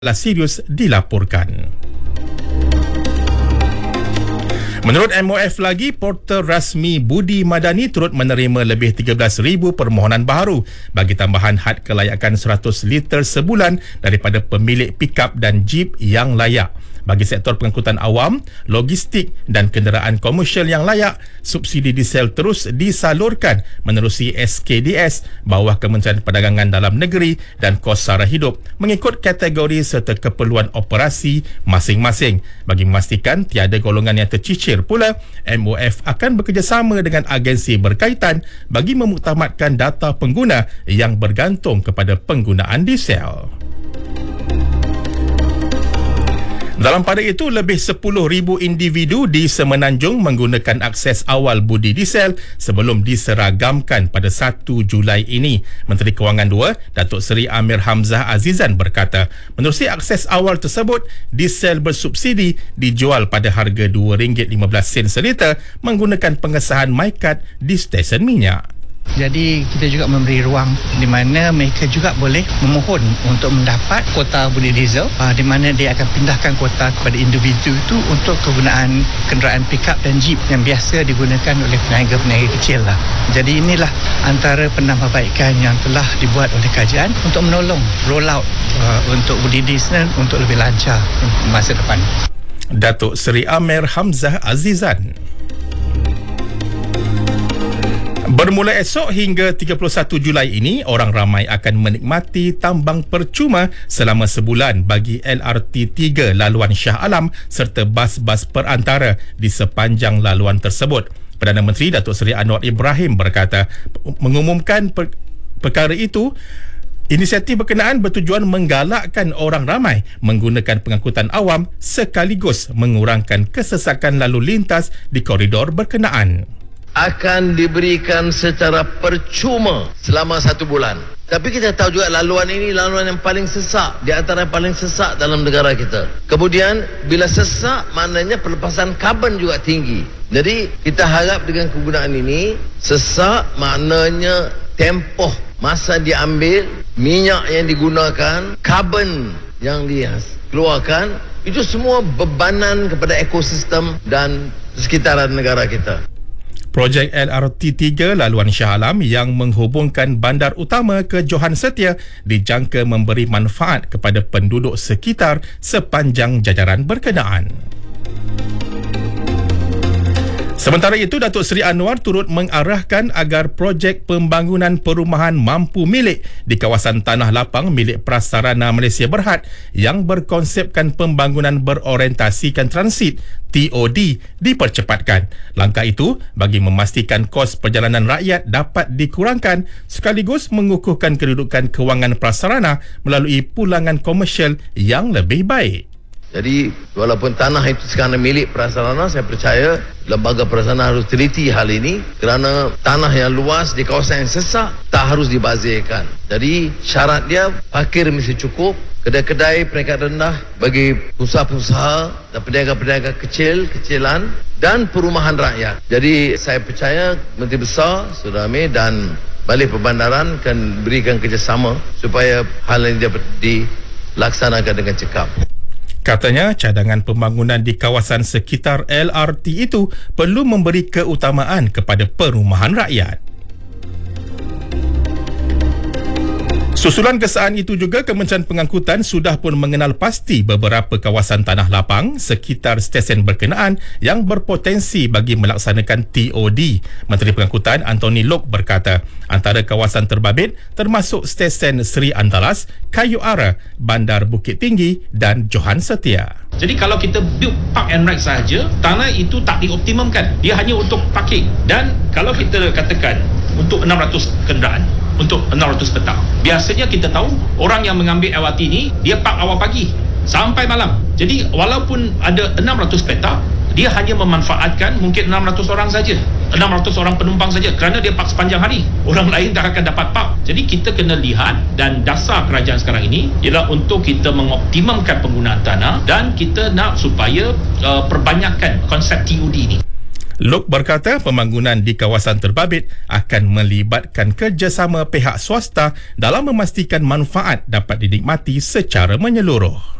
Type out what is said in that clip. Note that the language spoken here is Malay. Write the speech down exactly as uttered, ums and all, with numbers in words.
Sirius dilaporkan. Menurut M O F lagi, portal rasmi Budi Madani turut menerima lebih tiga belas ribu permohonan baharu bagi tambahan had kelayakan seratus liter sebulan daripada pemilik pikap dan jeep yang layak. Bagi sektor pengangkutan awam, logistik dan kenderaan komersial yang layak, subsidi diesel terus disalurkan menerusi S K D S bawah Kementerian Perdagangan Dalam Negeri dan kos sara hidup mengikut kategori serta keperluan operasi masing-masing. Bagi memastikan tiada golongan yang tercicir pula, M O F akan bekerjasama dengan agensi berkaitan bagi memuktamadkan data pengguna yang bergantung kepada penggunaan diesel. Dalam pada itu, lebih sepuluh ribu individu di Semenanjung menggunakan akses awal budi diesel sebelum diseragamkan pada satu Julai ini. Menteri Kewangan dua, Datuk Seri Amir Hamzah Azizan berkata, menerusi akses awal tersebut, diesel bersubsidi dijual pada harga dua ringgit lima belas sen seliter menggunakan pengesahan MyCard di stesen minyak. Jadi kita juga memberi ruang di mana mereka juga boleh memohon untuk mendapat kuota budi diesel, di mana dia akan pindahkan kuota kepada individu itu untuk kegunaan kenderaan pikap dan jeep yang biasa digunakan oleh peniaga-peniaga kecil lah. Jadi inilah antara penambahbaikan yang telah dibuat oleh kajian untuk menolong roll out uh, untuk budi diesel untuk lebih lancar masa depan. Datuk Seri Amir Hamzah Azizan. Bermula esok hingga tiga puluh satu Julai ini, orang ramai akan menikmati tambang percuma selama sebulan bagi L R T tiga laluan Shah Alam serta bas-bas perantara di sepanjang laluan tersebut. Perdana Menteri Datuk Seri Anwar Ibrahim berkata, mengumumkan per- perkara itu, inisiatif berkenaan bertujuan menggalakkan orang ramai menggunakan pengangkutan awam sekaligus mengurangkan kesesakan lalu lintas di koridor berkenaan. Akan diberikan secara percuma selama satu bulan. Tapi kita tahu juga laluan ini laluan yang paling sesak, di antara yang paling sesak dalam negara kita. Kemudian bila sesak, maknanya pelepasan karbon juga tinggi. Jadi kita harap dengan kegunaan ini, sesak maknanya tempoh masa diambil, minyak yang digunakan, karbon yang dikeluarkan, itu semua bebanan kepada ekosistem dan sekitaran negara kita. Projek L R T tiga laluan Shah Alam yang menghubungkan bandar utama ke Johan Setia dijangka memberi manfaat kepada penduduk sekitar sepanjang jajaran berkenaan. Sementara itu, Datuk Seri Anwar turut mengarahkan agar projek pembangunan perumahan mampu milik di kawasan Tanah Lapang milik Prasarana Malaysia Berhad yang berkonsepkan pembangunan berorientasikan transit T O D dipercepatkan. Langkah itu bagi memastikan kos perjalanan rakyat dapat dikurangkan sekaligus mengukuhkan kedudukan kewangan prasarana melalui pulangan komersial yang lebih baik. Jadi walaupun tanah itu sekarang milik prasarana, saya percaya lembaga prasarana harus teliti hal ini kerana tanah yang luas di kawasan yang sesak tak harus dibazirkan. Jadi syarat dia parkir mesti cukup, kedai-kedai peringkat rendah bagi usaha-usaha dan peniaga-peniaga kecil-kecilan dan perumahan rakyat. Jadi saya percaya Menteri Besar Saudara Amir dan Balai Perbandaran akan berikan kerjasama supaya hal ini dapat dilaksanakan dengan cekap. Katanya, cadangan pembangunan di kawasan sekitar L R T itu perlu memberi keutamaan kepada perumahan rakyat. Susulan kesaan itu juga, Kementerian Pengangkutan sudah pun mengenal pasti beberapa kawasan Tanah Lapang sekitar stesen berkenaan yang berpotensi bagi melaksanakan T O D. Menteri Pengangkutan Anthony Loke berkata, antara kawasan terbabit termasuk stesen Seri Antalas, Kayu Ara, Bandar Bukit Tinggi dan Johan Setia. Jadi kalau kita build park and ride sahaja, tanah itu tak dioptimumkan. Dia hanya untuk parking. Dan kalau kita katakan untuk enam ratus kenderaan, untuk enam ratus petak. Biasanya kita tahu orang yang mengambil L R T ni, dia park awal pagi sampai malam. Jadi walaupun ada enam ratus petak, dia hanya memanfaatkan mungkin enam ratus orang saja. enam ratus orang penumpang saja kerana dia park sepanjang hari. Orang lain tak akan dapat park. Jadi kita kena lihat, dan dasar kerajaan sekarang ini ialah untuk kita mengoptimumkan penggunaan tanah dan kita nak supaya uh, perbanyakkan konsep T O D ni. Lok berkata pembangunan di kawasan terbabit akan melibatkan kerjasama pihak swasta dalam memastikan manfaat dapat dinikmati secara menyeluruh.